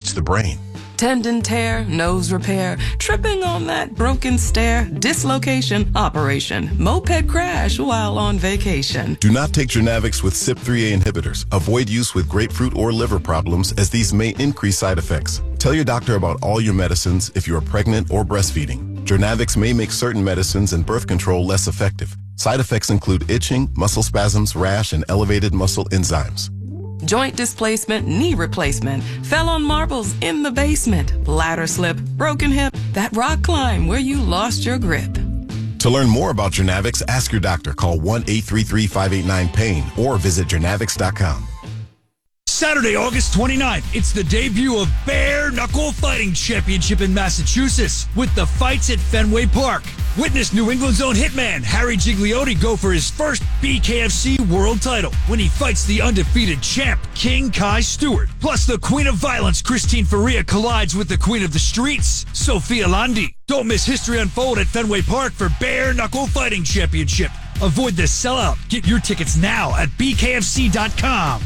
affects the brain. Tendon tear, nose repair, tripping on that broken stair, dislocation, operation, moped crash while on vacation. Do not take Journavx with CYP3A inhibitors. Avoid use with grapefruit or liver problems, as these may increase side effects. Tell your doctor about all your medicines if you are pregnant or breastfeeding. Journavx may make certain medicines and birth control less effective. Side effects include itching, muscle spasms, rash, and elevated muscle enzymes. Joint displacement, knee replacement, fell on marbles in the basement, ladder slip, broken hip, that rock climb where you lost your grip. To learn more about Journavx, ask your doctor. Call 1-833-589-PAIN or visit journavx.com. Saturday, August 29th, it's the debut of Bare Knuckle Fighting Championship in Massachusetts with the fights at Fenway Park. Witness New England's own hitman Harry Gigliotti go for his first BKFC world title when he fights the undefeated champ King Kai Stewart. Plus, the Queen of Violence Christine Faria collides with the Queen of the Streets, Sophia Landi. Don't miss history unfold at Fenway Park for Bare Knuckle Fighting Championship. Avoid the sellout. Get your tickets now at bkfc.com.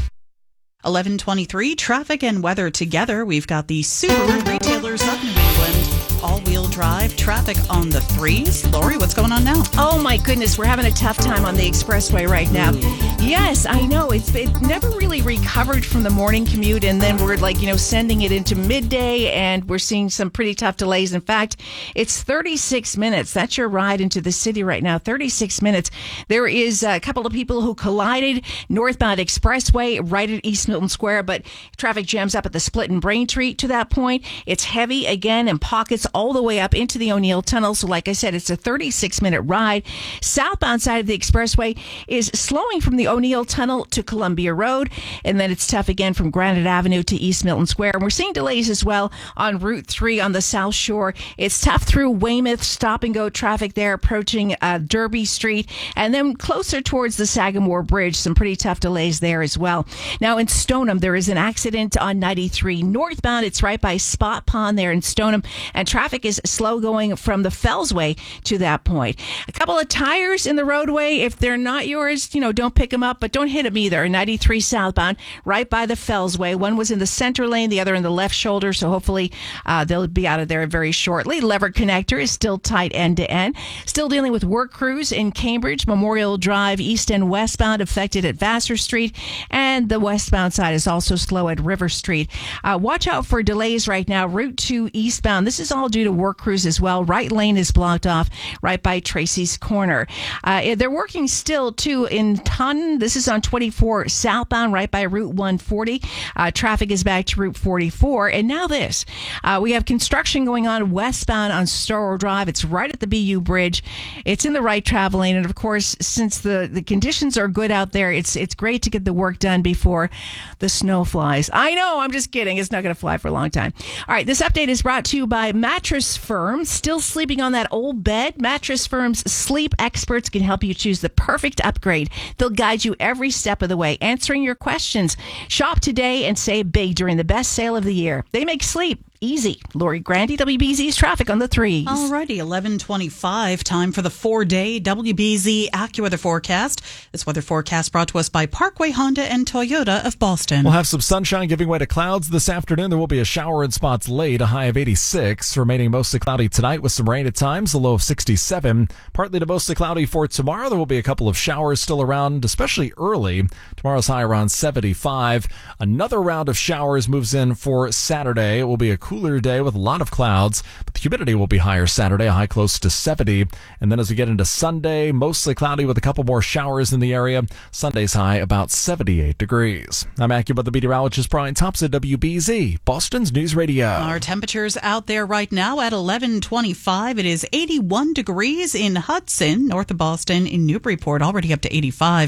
11:23, traffic and weather together. We've got the Subaru retailers of New England. All-wheel drive traffic on the 3s. Lori, what's going on now? Oh, my goodness. We're having a tough time on the expressway right now. Yes, I know. It never really recovered from the morning commute, and then we're sending it into midday, and we're seeing some pretty tough delays. In fact, it's 36 minutes. That's your ride into the city right now, 36 minutes. There is a couple of people who collided northbound expressway right at East Milton Square, but traffic jams up at the split in Braintree to that point. It's heavy again in pockets all the way up into the O'Neill Tunnel. So like I said, it's a 36-minute ride. Southbound side of the expressway is slowing from the O'Neill Tunnel to Columbia Road, and then it's tough again from Granite Avenue to East Milton Square. And we're seeing delays as well on Route 3 on the South Shore. It's tough through Weymouth, stop-and-go traffic there approaching Derby Street, and then closer towards the Sagamore Bridge, some pretty tough delays there as well. Now in Stoneham, there is an accident on 93 northbound. It's right by Spot Pond there in Stoneham, and traffic is slow going from the Fellsway to that point. A couple of tires in the roadway. If they're not yours, don't pick them up, but don't hit them either. 93 southbound, right by the Fellsway. One was in the center lane, the other in the left shoulder, so hopefully they'll be out of there very shortly. Lever connector is still tight end to end. Still dealing with work crews in Cambridge. Memorial Drive, east and westbound, affected at Vassar Street, and the westbound side is also slow at River Street. Watch out for delays right now. Route 2 eastbound. This is all due to work crews as well. Right lane is blocked off right by Tracy's Corner. They're working still, too, in Taunton. This is on 24 southbound, right by Route 140. Traffic is back to Route 44. And now this. We have construction going on westbound on Storrow Drive. It's right at the BU Bridge. It's in the right travel lane. And, of course, since the conditions are good out there, it's great to get the work done before the snow flies. I know, I'm just kidding. It's not going to fly for a long time. All right, this update is brought to you by Mattress Firm. Still sleeping on that old bed? Mattress Firm's sleep experts can help you choose the perfect upgrade. They'll guide you every step of the way, answering your questions. Shop today and save big during the best sale of the year. They make sleep easy. Lori Grandy, WBZ's traffic on the 3s. Alrighty, 11:25, time for the 4-day WBZ AccuWeather forecast. This weather forecast brought to us by Parkway Honda and Toyota of Boston. We'll have some sunshine giving way to clouds this afternoon. There will be a shower in spots late, a high of 86. Remaining mostly cloudy tonight with some rain at times, a low of 67. Partly to mostly cloudy for tomorrow. There will be a couple of showers still around, especially early. Tomorrow's high around 75. Another round of showers moves in for Saturday. It will be a cooler day with a lot of clouds, but the humidity will be higher Saturday, a high close to 70. And then as we get into Sunday, mostly cloudy with a couple more showers in the area. Sunday's high about 78 degrees. I'm AccuWeather meteorologist Brian Thompson, WBZ, Boston's News Radio. Our temperatures out there right now at 11:25. It is 81 degrees in Hudson, north of Boston, in Newburyport, already up to 85.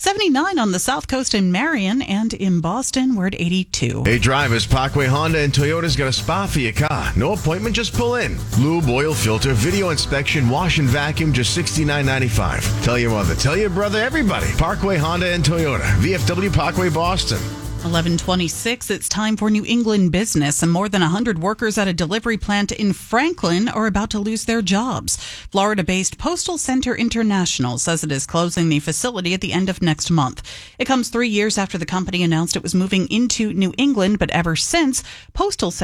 79 on the south coast in Marion, and in Boston, we're at 82. Hey drivers, Parkway Honda and Toyota's got a spot for your car. No appointment, just pull in. Lube, oil filter, video inspection, wash and vacuum, just $69.95. Tell your mother, tell your brother, everybody. Parkway Honda and Toyota, VFW Parkway, Boston. 11:26, it's time for New England business, and more than 100 workers at a delivery plant in Franklin are about to lose their jobs. Florida-based Postal Center International says it is closing the facility at the end of next month. It comes 3 years after the company announced it was moving into New England, but ever since, Postal Center